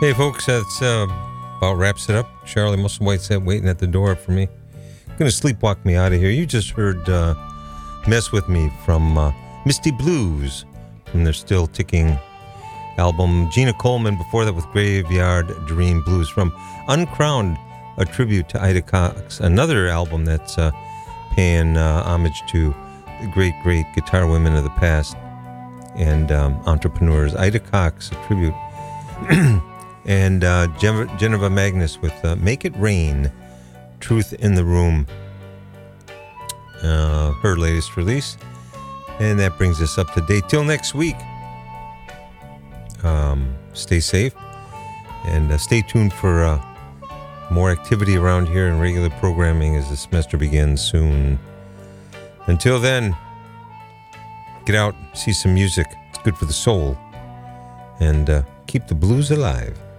Hey, folks, that's about wraps it up. Charlie Musselwhite said waiting at the door for me. Gonna sleepwalk me out of here. You just heard Mess With Me from Misty Blues from their Still Ticking album. Gina Coleman before that with Graveyard Dream Blues from Uncrowned, a tribute to Ida Cox, another album that's paying homage to the great, great guitar women of the past and entrepreneurs. Ida Cox, a tribute. And Geneva Magnus with Make It Rain, Truth in the Room, her latest release. And that brings us up to date. Till next week, stay safe and stay tuned for more activity around here and regular programming as the semester begins soon. Until then, get out, see some music. It's good for the soul. And keep the blues alive.